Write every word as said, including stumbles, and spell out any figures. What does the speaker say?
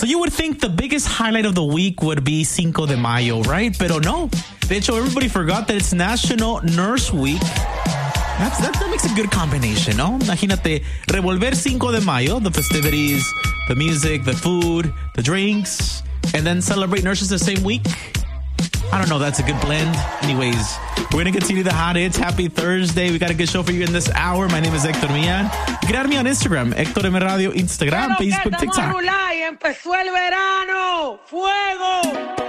So you would think the biggest highlight of the week would be Cinco de Mayo, right? Pero no. De hecho, everybody forgot that it's National Nurse Week. That's, that, that makes a good combination, no? Imagínate, revolver Cinco de Mayo, the festivities, the music, the food, the drinks, and then celebrate nurses the same week. I don't know. That's a good blend. Anyways, we're going to continue the hot hits. Happy Thursday. We got a good show for you in this hour. My name is Hector Millan. You can add me on Instagram, Hector M Radio, Instagram, Facebook, TikTok. Empezó el verano. ¡Fuego!